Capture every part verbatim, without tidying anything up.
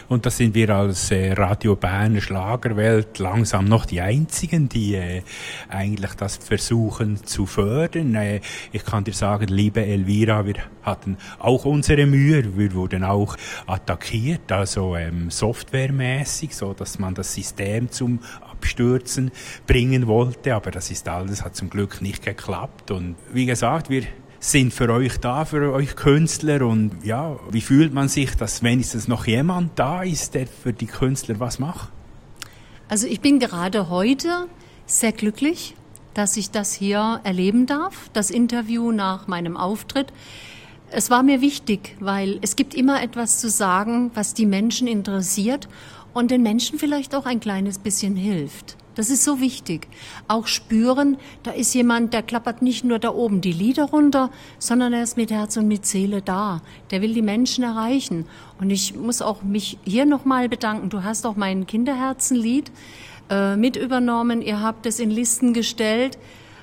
Und da sind wir als äh, Radio Berner Schlagerwelt langsam noch die Einzigen, die äh, eigentlich das versuchen zu fördern. Äh, ich kann dir sagen, liebe Elvira, wir hatten auch unsere Mühe. Wir wurden auch attackiert, also ähm, softwaremäßig, so dass man das System zum Abstürzen bringen wollte. Aber das ist alles, hat zum Glück nicht geklappt. Und wie gesagt, wir sind für euch da, für euch Künstler. Und ja, wie fühlt man sich, dass wenigstens noch jemand da ist, der für die Künstler was macht? Also ich bin gerade heute sehr glücklich, dass ich das hier erleben darf, das Interview nach meinem Auftritt. Es war mir wichtig, weil es gibt immer etwas zu sagen, was die Menschen interessiert und den Menschen vielleicht auch ein kleines bisschen hilft. Das ist so wichtig. Auch spüren, da ist jemand, der klappert nicht nur da oben die Lieder runter, sondern er ist mit Herz und mit Seele da. Der will die Menschen erreichen. Und ich muss auch mich hier nochmal bedanken. Du hast auch mein Kinderherzenlied äh, mit übernommen. Ihr habt es in Listen gestellt.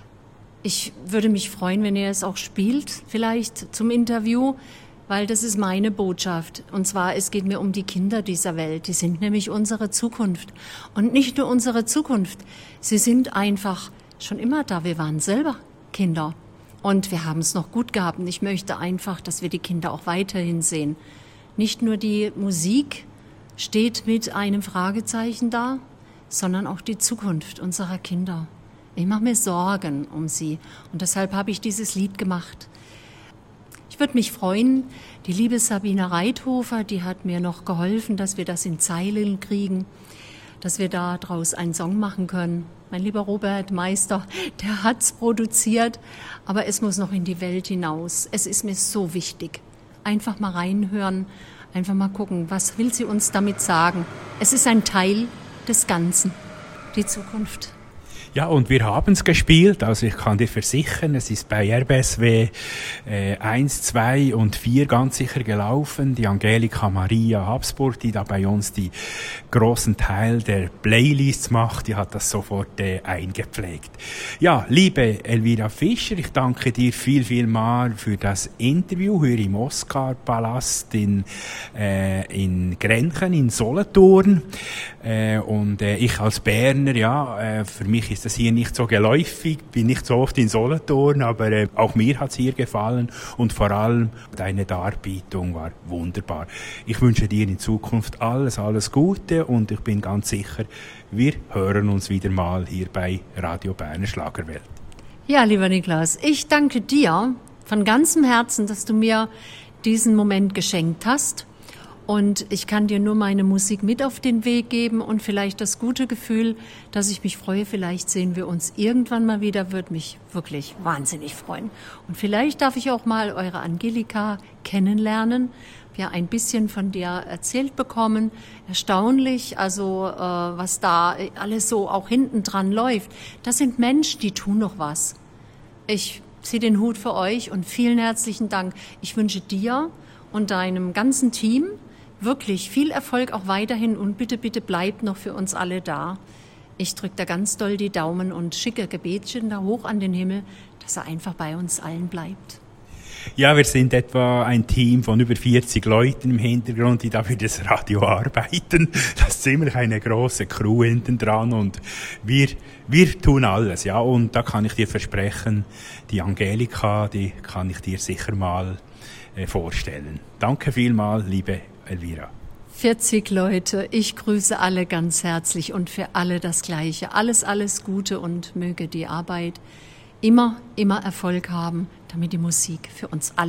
Ich würde mich freuen, wenn ihr es auch spielt, vielleicht zum Interview, weil das ist meine Botschaft. Und zwar, es geht mir um die Kinder dieser Welt. Die sind nämlich unsere Zukunft. Und nicht nur unsere Zukunft. Sie sind einfach schon immer da. Wir waren selber Kinder. Und wir haben es noch gut gehabt. Und ich möchte einfach, dass wir die Kinder auch weiterhin sehen. Nicht nur die Musik steht mit einem Fragezeichen da, sondern auch die Zukunft unserer Kinder. Ich mache mir Sorgen um sie. Und deshalb habe ich dieses Lied gemacht. Ich würde mich freuen, die liebe Sabine Reithofer, die hat mir noch geholfen, dass wir das in Zeilen kriegen, dass wir da draus einen Song machen können. Mein lieber Robert Meister, der hat's produziert, aber es muss noch in die Welt hinaus. Es ist mir so wichtig. Einfach mal reinhören, einfach mal gucken, was will sie uns damit sagen. Es ist ein Teil des Ganzen, die Zukunft. Ja, und wir haben es gespielt, also ich kann dir versichern, es ist bei R B S W äh, eins, zwei und vier ganz sicher gelaufen. Die Angelika Maria Habsburg, die da bei uns die großen Teil der Playlists macht, die hat das sofort äh, eingepflegt. Ja, liebe Elvira Fischer, ich danke dir viel, viel mal für das Interview hier im Oscar-Palast in, äh, in Grenchen, in Solothurn. Äh, und äh, ich als Berner, ja, äh, für mich ist das hier nicht so geläufig, bin nicht so oft in Solothurn, aber äh, auch mir hat's hier gefallen und vor allem deine Darbietung war wunderbar. Ich wünsche dir in Zukunft alles, alles Gute und ich bin ganz sicher, wir hören uns wieder mal hier bei Radio Berner Schlagerwelt. Ja, lieber Niklas, ich danke dir von ganzem Herzen, dass du mir diesen Moment geschenkt hast. Und ich kann dir nur meine Musik mit auf den Weg geben und vielleicht das gute Gefühl, dass ich mich freue, vielleicht sehen wir uns irgendwann mal wieder, würde mich wirklich wahnsinnig freuen. Und vielleicht darf ich auch mal eure Angelika kennenlernen, ja ein bisschen von dir erzählt bekommen. Erstaunlich, also äh, was da alles so auch hinten dran läuft. Das sind Menschen, die tun noch was. Ich ziehe den Hut für euch und vielen herzlichen Dank. Ich wünsche dir und deinem ganzen Team wirklich viel Erfolg auch weiterhin und bitte, bitte bleibt noch für uns alle da. Ich drücke da ganz doll die Daumen und schicke Gebetchen da hoch an den Himmel, dass er einfach bei uns allen bleibt. Ja, wir sind etwa ein Team von über vierzig Leuten im Hintergrund, die da für das Radio arbeiten. Das ist ziemlich eine große Crew hinten dran und wir, wir tun alles, ja. Und da kann ich dir versprechen, die Angelika, die kann ich dir sicher mal äh, vorstellen. Danke vielmal, liebe Elvira. vierzig Leute, ich grüße alle ganz herzlich und für alle das Gleiche. Alles, alles Gute und möge die Arbeit immer, immer Erfolg haben, damit die Musik für uns alle